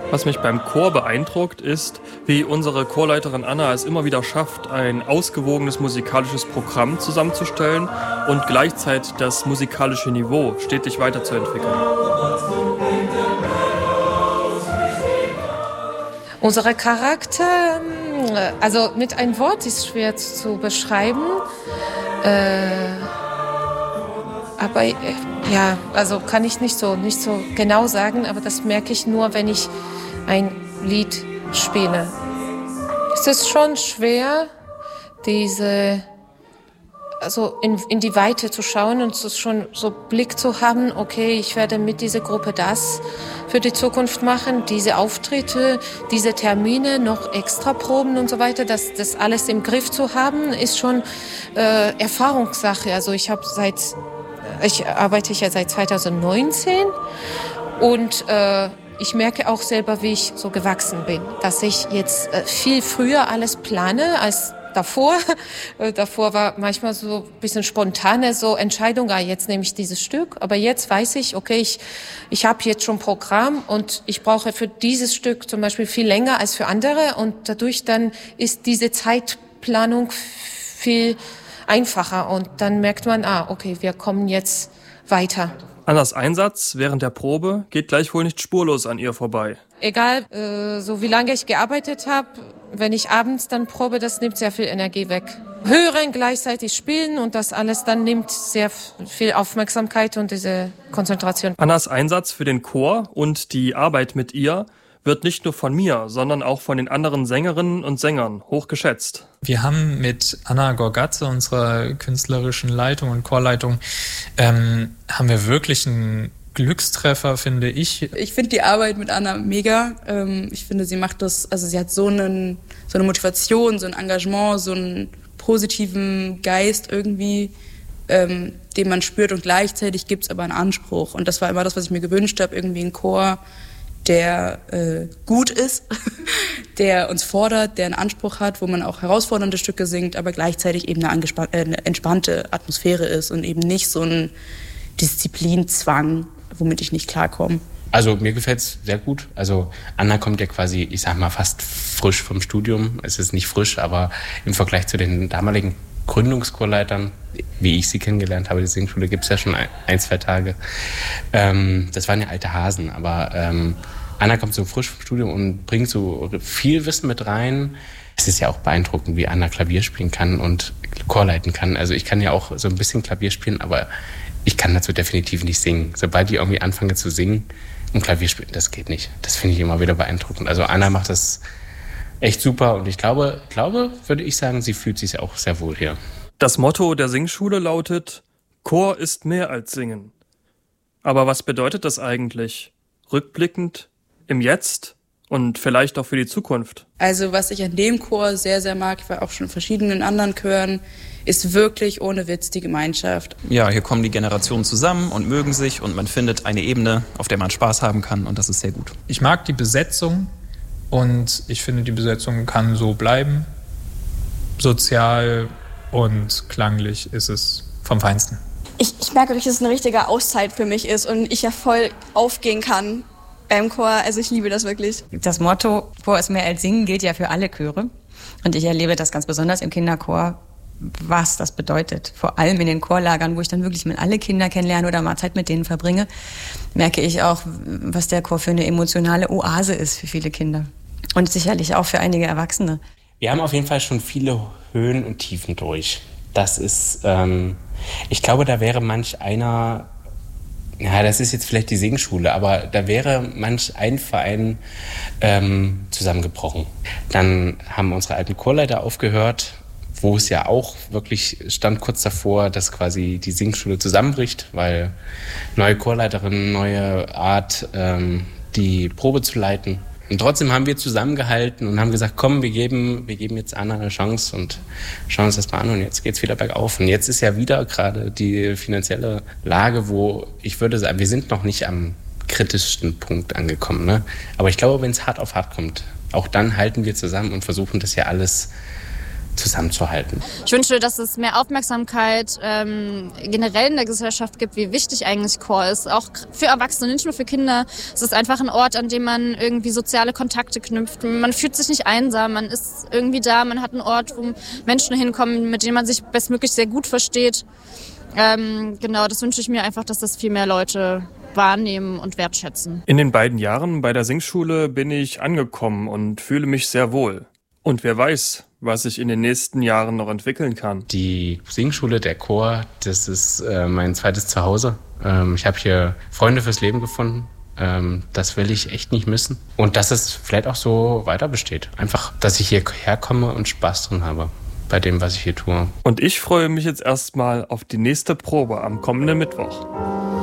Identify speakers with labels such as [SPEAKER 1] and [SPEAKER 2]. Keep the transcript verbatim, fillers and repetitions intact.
[SPEAKER 1] Was mich beim Chor beeindruckt, ist, wie unsere Chorleiterin Anna es immer wieder schafft, ein ausgewogenes musikalisches Programm zusammenzustellen und gleichzeitig das musikalische Niveau stetig weiterzuentwickeln.
[SPEAKER 2] Unsere Charakter, also mit einem Wort ist schwer zu beschreiben, äh, aber äh, ja, also kann ich nicht so, nicht so genau sagen, aber das merke ich nur, wenn ich ein Lied spiele. Es ist schon schwer, diese, also in, in die Weite zu schauen und so schon so Blick zu haben, okay, ich werde mit dieser Gruppe das für die Zukunft machen, diese Auftritte, diese Termine, noch extra Proben und so weiter, das, das alles im Griff zu haben, ist schon äh, Erfahrungssache. Also ich habe seit, ich arbeite ja seit zweitausendneunzehn und äh, ich merke auch selber, wie ich so gewachsen bin, dass ich jetzt äh, viel früher alles plane als davor. Davor war manchmal so ein bisschen spontane so Entscheidung, ah, jetzt nehme ich dieses Stück. Aber jetzt weiß ich, okay, ich, ich habe jetzt schon Programm und ich brauche für dieses Stück zum Beispiel viel länger als für andere. Und dadurch dann ist diese Zeitplanung viel einfacher. Und dann merkt man, ah, okay, wir kommen jetzt weiter.
[SPEAKER 1] Annas Einsatz während der Probe geht gleichwohl nicht spurlos an ihr vorbei.
[SPEAKER 2] Egal, äh, so wie lange ich gearbeitet habe, wenn ich abends dann probe, das nimmt sehr viel Energie weg. Hören, gleichzeitig spielen und das alles dann nimmt sehr viel Aufmerksamkeit und diese Konzentration.
[SPEAKER 1] Annas Einsatz für den Chor und die Arbeit mit ihr wird nicht nur von mir, sondern auch von den anderen Sängerinnen und Sängern hoch geschätzt.
[SPEAKER 3] Wir haben mit Anna Gorgatze, unserer künstlerischen Leitung und Chorleitung, ähm, haben wir wirklich einen Glückstreffer, finde ich.
[SPEAKER 4] Ich finde die Arbeit mit Anna mega. Ähm, ich finde, sie macht das, also sie hat so, einen, so eine Motivation, so ein Engagement, so einen positiven Geist irgendwie, ähm, den man spürt und gleichzeitig gibt es aber einen Anspruch. Und das war immer das, was ich mir gewünscht habe, irgendwie ein Chor, der äh, gut ist, der uns fordert, der einen Anspruch hat, wo man auch herausfordernde Stücke singt, aber gleichzeitig eben eine, angespan- äh, eine entspannte Atmosphäre ist und eben nicht so ein Disziplinzwang, womit ich nicht klarkomme.
[SPEAKER 5] Also mir gefällt's sehr gut. Also Anna kommt ja quasi, ich sag mal, fast frisch vom Studium. Es ist nicht frisch, aber im Vergleich zu den damaligen Gründungschorleitern, wie ich sie kennengelernt habe, die Singschule gibt's ja schon ein, ein zwei Tage. Ähm, das waren ja alte Hasen, aber ähm, Anna kommt so frisch vom Studium und bringt so viel Wissen mit rein. Es ist ja auch beeindruckend, wie Anna Klavier spielen kann und Chorleiten kann. Also ich kann ja auch so ein bisschen Klavier spielen, aber ich kann dazu definitiv nicht singen. Sobald ich irgendwie anfange zu singen und Klavier spielen, das geht nicht. Das finde ich immer wieder beeindruckend. Also Anna macht das echt super und ich glaube, glaube, würde ich sagen, sie fühlt sich auch sehr wohl hier.
[SPEAKER 1] Das Motto der Singschule lautet: Chor ist mehr als Singen. Aber was bedeutet das eigentlich? Rückblickend, im Jetzt und vielleicht auch für die Zukunft?
[SPEAKER 4] Also was ich an dem Chor sehr, sehr mag, ich war auch schon in verschiedenen anderen Chören, ist wirklich ohne Witz die Gemeinschaft.
[SPEAKER 6] Ja, hier kommen die Generationen zusammen und mögen sich und man findet eine Ebene, auf der man Spaß haben kann und das ist sehr gut.
[SPEAKER 3] Ich mag die Besetzung und ich finde, die Besetzung kann so bleiben. Sozial und klanglich ist es vom Feinsten.
[SPEAKER 7] Ich, ich merke wirklich, dass es eine richtige Auszeit für mich ist und ich ja voll aufgehen kann beim Chor. Also ich liebe das wirklich.
[SPEAKER 8] Das Motto Chor ist mehr als Singen gilt ja für alle Chöre. Und ich erlebe das ganz besonders im Kinderchor, was das bedeutet. Vor allem in den Chorlagern, wo ich dann wirklich mit alle Kinder kennenlerne oder mal Zeit mit denen verbringe, merke ich auch, was der Chor für eine emotionale Oase ist für viele Kinder. Und sicherlich auch für einige Erwachsene.
[SPEAKER 5] Wir haben auf jeden Fall schon viele Höhen und Tiefen durch. Das ist, ähm, ich glaube, da wäre manch einer, ja, das ist jetzt vielleicht die Singschule, aber da wäre manch ein Verein ähm, zusammengebrochen. Dann haben unsere alten Chorleiter aufgehört, wo es ja auch wirklich stand kurz davor, dass quasi die Singschule zusammenbricht, weil neue Chorleiterinnen, neue Art, ähm, die Probe zu leiten. Und trotzdem haben wir zusammengehalten und haben gesagt, komm, wir geben, wir geben jetzt Anna eine Chance und schauen uns das mal an und jetzt geht's wieder bergauf. Und jetzt ist ja wieder gerade die finanzielle Lage, wo ich würde sagen, wir sind noch nicht am kritischsten Punkt angekommen, ne? Aber ich glaube, wenn es hart auf hart kommt, auch dann halten wir zusammen und versuchen das ja alles zusammenzuhalten.
[SPEAKER 9] Ich wünsche, dass es mehr Aufmerksamkeit ähm, generell in der Gesellschaft gibt, wie wichtig eigentlich Chor ist. Auch für Erwachsene, nicht nur für Kinder. Es ist einfach ein Ort, an dem man irgendwie soziale Kontakte knüpft. Man fühlt sich nicht einsam, man ist irgendwie da, man hat einen Ort, wo Menschen hinkommen, mit denen man sich bestmöglich sehr gut versteht. Ähm, genau, das wünsche ich mir einfach, dass das viel mehr Leute wahrnehmen und wertschätzen.
[SPEAKER 1] In den beiden Jahren bei der Singschule bin ich angekommen und fühle mich sehr wohl. Und wer weiß, was sich in den nächsten Jahren noch entwickeln kann.
[SPEAKER 5] Die Singschule, der Chor, das ist äh, mein zweites Zuhause. Ähm, ich habe hier Freunde fürs Leben gefunden. Ähm, das will ich echt nicht missen. Und dass es vielleicht auch so weiter besteht. Einfach, dass ich hierher komme und Spaß drin habe bei dem, was ich hier tue.
[SPEAKER 1] Und ich freue mich jetzt erstmal auf die nächste Probe am kommenden Mittwoch.